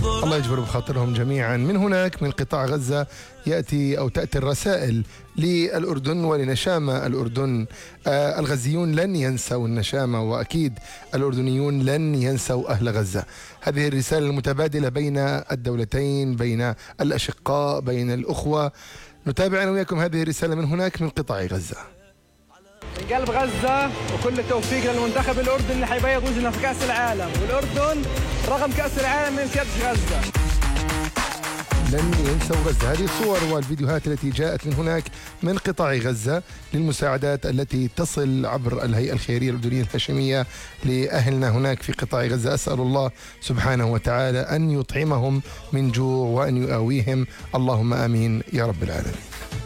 الله يجبر بخاطرهم جميعا. من هناك من قطاع غزة تأتي الرسائل للأردن ولنشامة الأردن. الغزيون لن ينسوا النشامة، وأكيد الأردنيون لن ينسوا أهل غزة. هذه الرسالة المتبادلة بين الدولتين، بين الأشقاء، بين الأخوة. نتابع أنا وياكم هذه الرسالة من هناك من قطاع غزة. من قلب غزة، وكل التوفيق للمنتخب الأردني اللي حيبيض وجهنا في كأس العالم، والأردن رغم كأس العالم ما ينساش غزة. لن ينسوا غزة. هذه الصور والفيديوهات التي جاءت من هناك من قطاع غزة للمساعدات التي تصل عبر الهيئة الخيرية الأردنية الهاشمية لأهلنا هناك في قطاع غزة. أسأل الله سبحانه وتعالى أن يطعمهم من جوع وأن يؤويهم، اللهم آمين يا رب العالمين.